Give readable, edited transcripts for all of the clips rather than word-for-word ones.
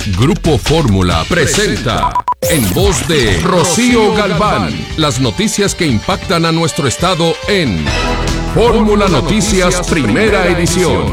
Grupo Fórmula presenta, en voz de Rocío Galván, las noticias que impactan a nuestro estado en Fórmula Noticias Primera Edición.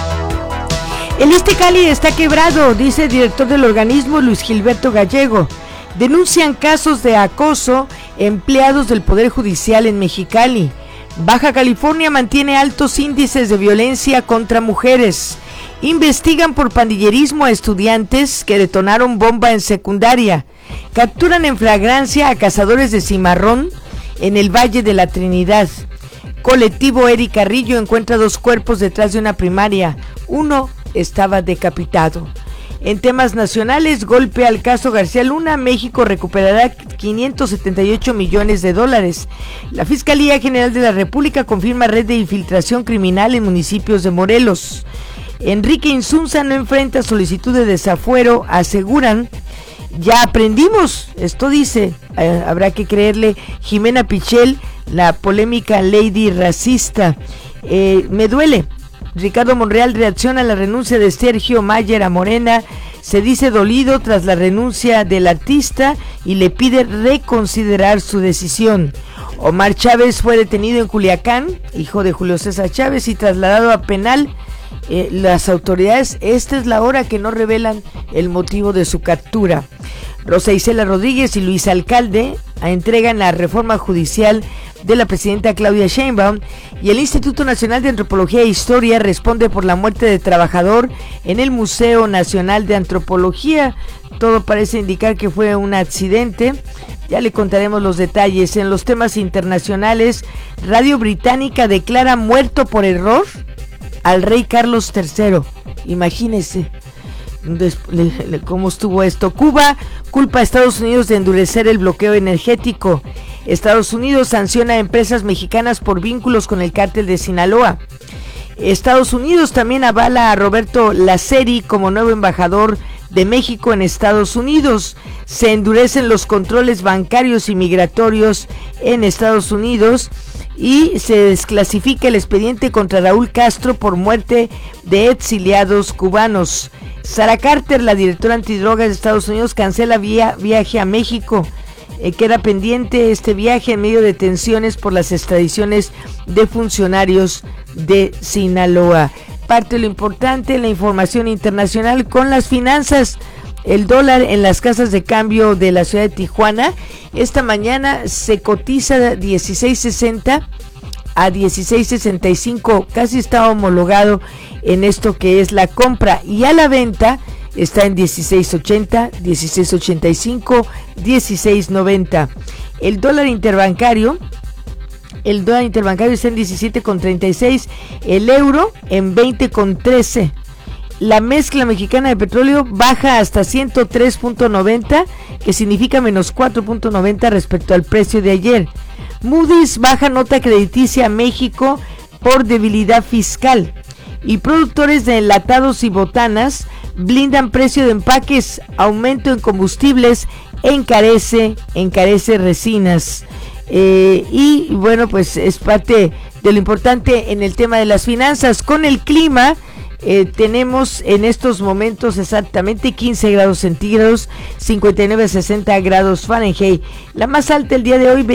El Iztacali está quebrado, dice el director del organismo, Luis Gilberto Gallego. Denuncian casos de acoso empleados del Poder Judicial en Mexicali. Baja California mantiene altos índices de violencia contra mujeres. Investigan por pandillerismo a estudiantes que detonaron bomba en secundaria. Capturan en flagrancia a cazadores de cimarrón en el Valle de la Trinidad. Colectivo Eric Carrillo encuentra 2 cuerpos detrás de una primaria. Uno estaba decapitado. En temas nacionales, golpe al caso García Luna, México recuperará $578 millones. La Fiscalía General de la República confirma red de infiltración criminal en municipios de Morelos. Enrique Insunza no enfrenta solicitud de desafuero, aseguran. Ya aprendimos, esto dice, habrá que creerle, Jimena Pichel, la polémica lady racista. Me duele. Ricardo Monreal reacciona a la renuncia de Sergio Mayer a Morena. Se dice dolido tras la renuncia del artista y le pide reconsiderar su decisión. Omar Chávez fue detenido en Culiacán, hijo de Julio César Chávez, y trasladado a penal. Las autoridades, esta es la hora que no revelan el motivo de su captura. Rosa Isela Rodríguez y Luis Alcalde entregan la reforma judicial de la presidenta Claudia Sheinbaum, y el Instituto Nacional de Antropología e Historia responde por la muerte de trabajador en el Museo Nacional de Antropología. Todo parece indicar que fue un accidente. Ya le contaremos los detalles. En los temas internacionales, Radio Británica declara muerto por error al rey Carlos III. Imagínese cómo estuvo esto. Cuba culpa a Estados Unidos de endurecer el bloqueo energético. Estados Unidos sanciona a empresas mexicanas por vínculos con el cártel de Sinaloa. Estados Unidos también avala a Roberto Laceri como nuevo embajador de México en Estados Unidos. Se endurecen los controles bancarios y migratorios en Estados Unidos y se desclasifica el expediente contra Raúl Castro por muerte de exiliados cubanos. Sarah Carter, la directora antidrogas de Estados Unidos, cancela viaje a México. Queda pendiente este viaje en medio de tensiones por las extradiciones de funcionarios de Sinaloa. Parte de lo importante, la información internacional con las finanzas. El dólar en las casas de cambio de la ciudad de Tijuana esta mañana se cotiza de 16.60 a 16.65, casi está homologado en esto que es la compra, y a la venta está en 16.80, 16.85, 16.90. El dólar interbancario está en 17.36, el euro en 20.13. La mezcla mexicana de petróleo baja hasta 103.90, que significa menos 4.90 respecto al precio de ayer. Moody's baja nota crediticia a México por debilidad fiscal. Y productores de enlatados y botanas blindan precio de empaques, aumento en combustibles, encarece resinas. Y bueno, pues es parte de lo importante en el tema de las finanzas. Con el clima, tenemos en estos momentos exactamente 15 grados centígrados, 59 a 60 grados Fahrenheit. La más alta el día de hoy,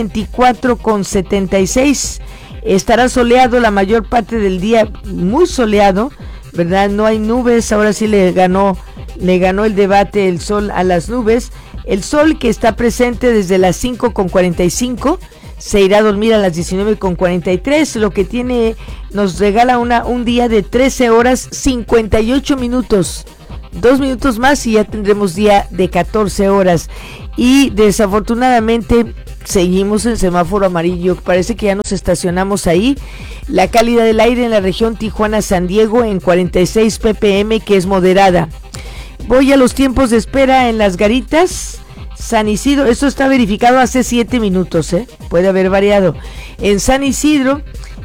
24,76. Estará soleado la mayor parte del día, muy soleado, ¿verdad? No hay nubes, ahora sí le ganó el debate el sol a las nubes. El sol, que está presente desde las 5:45, se irá a dormir a las 19:43, lo que nos regala un día de 13 horas 58 minutos. 2 minutos más y ya tendremos día de 14 horas. Y desafortunadamente seguimos en semáforo amarillo, parece que ya nos estacionamos ahí. La calidad del aire en la región Tijuana-San Diego en 46 ppm, que es moderada. Voy a los tiempos de espera en las garitas. San Isidro, esto está verificado hace 7 minutos, puede haber variado. En San Isidro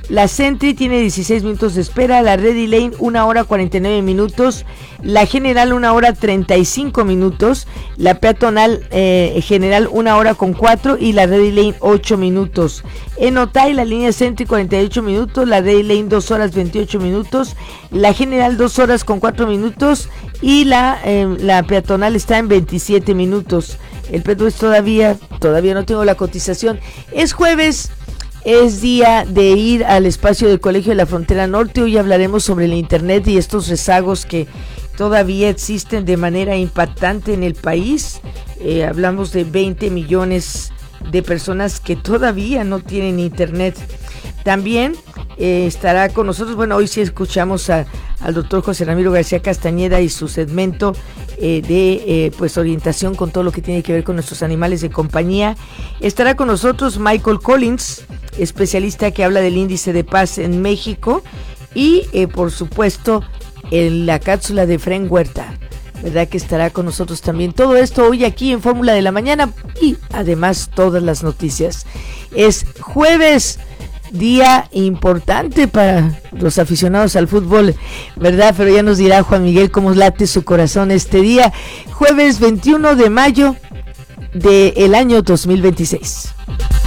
La Sentry tiene 16 minutos de espera, la Ready Lane 1 hora 49 minutos, la General 1 hora 35 minutos, la Peatonal General 1 hora con 4 y la Ready Lane 8 minutos. En Otay la línea Sentry 48 minutos, la Ready Lane 2 horas 28 minutos, la General 2 horas con 4 minutos y la Peatonal está en 27 minutos. El Petro es todavía no tengo la cotización. Es jueves. Es día de ir al espacio del Colegio de la Frontera Norte. Hoy hablaremos sobre el internet y estos rezagos que todavía existen de manera impactante en el país. Hablamos de 20 millones de personas que todavía no tienen internet. También estará con nosotros, bueno, hoy sí escuchamos al doctor José Ramiro García Castañeda y su segmento de orientación con todo lo que tiene que ver con nuestros animales de compañía. Estará con nosotros Michael Collins, especialista que habla del índice de paz en México, y por supuesto en la cápsula de Efraín Huerta, ¿verdad? Que estará con nosotros también. Todo esto hoy aquí en Fórmula de la Mañana y además todas las noticias. Es jueves, día importante para los aficionados al fútbol, ¿verdad? Pero ya nos dirá Juan Miguel cómo late su corazón este día, jueves 21 de mayo del año 2026.